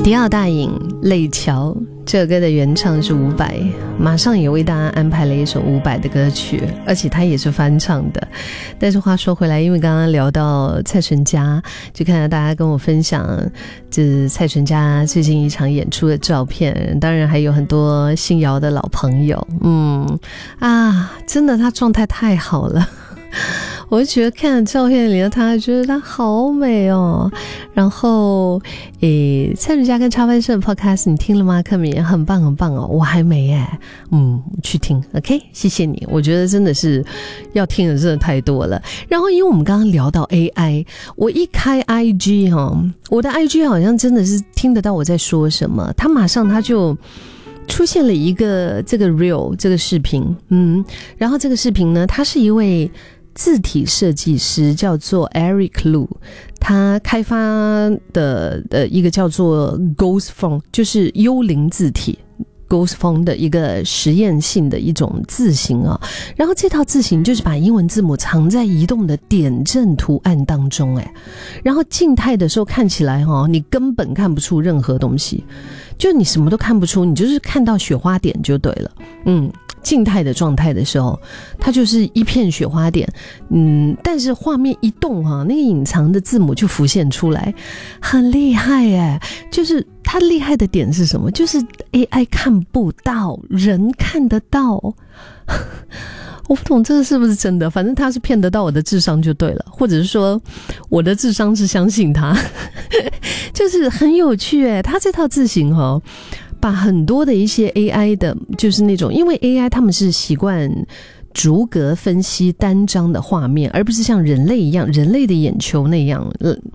迪奥大影泪桥，这首歌的原唱是伍佰，马上也为大家安排了一首伍佰的歌曲，而且他也是翻唱的。但是话说回来，因为刚刚聊到蔡淳佳，就看到大家跟我分享这蔡淳佳最近一场演出的照片，当然还有很多新谣的老朋友。真的他状态太好了，我就觉得看照片里的他，觉得他好美哦。然后蔡淳佳跟插班生的 podcast 你听了吗？克敏很棒很棒哦，我还没耶。去听 OK， 谢谢你。我觉得真的是要听的真的太多了。然后因为我们刚刚聊到 AI， 我一开 IG 我的 IG 好像真的是听得到我在说什么，他马上他就出现了一个这个 reel 这个视频。然后这个视频呢，他是一位字体设计师，叫做 Eric Lu， 他开发的一个叫做 Ghost Font， 就是幽灵字体 Ghost Font 的一个实验性的一种字型啊。然后这套字型就是把英文字母藏在移动的点阵图案当中，然后静态的时候看起来你根本看不出任何东西，就你什么都看不出，你就是看到雪花点就对了。静态的状态的时候，它就是一片雪花点。但是画面一动那个隐藏的字母就浮现出来，很厉害耶。就是它厉害的点是什么？就是 AI 看不到，人看得到。我不懂这个是不是真的，反正他是骗得到我的智商就对了，或者是说我的智商是相信他。就是很有趣耶，他这套字型把很多的一些 AI 的，就是那种，因为 AI 他们是习惯逐格分析单张的画面，而不是像人类一样，人类的眼球那样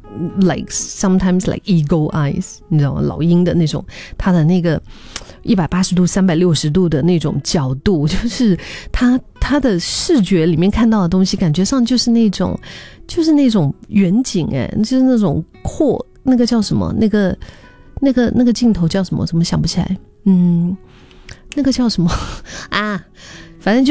like sometimes like eagle eyes， 你知道吗？老鹰的那种，它的那个180度360度的那种角度，就是它的视觉里面看到的东西，感觉上就是那种远景，就是那种扩，那个叫什么，那个镜头叫什么？怎么想不起来？那个叫什么啊？反正就是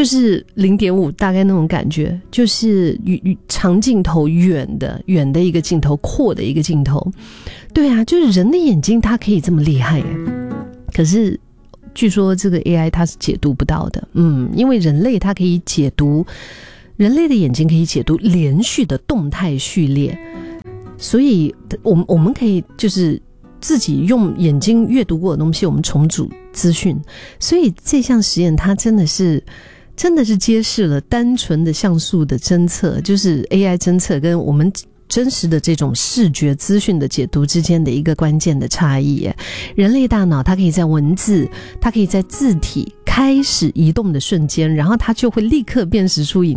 0.5 大概那种感觉，就是长镜头远的一个镜头，扩的一个镜头。对啊，就是人的眼睛它可以这么厉害耶。可是据说这个 AI 它是解读不到的。因为人类它可以解读，人类的眼睛可以解读连续的动态序列，所以我们可以就是自己用眼睛阅读过的东西，我们重组资讯。所以这项实验它真的是揭示了单纯的像素的侦测，就是 AI 侦测跟我们真实的这种视觉资讯的解读之间的一个关键的差异。人类大脑它可以在文字，它可以在字体开始移动的瞬间，然后它就会立刻辨识出